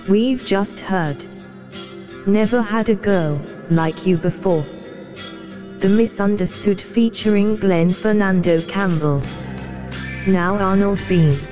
We've just heard. Never had a girl like you before. The Misunderstood featuring Glenn Fernando Campbell. Now Arnold Bean.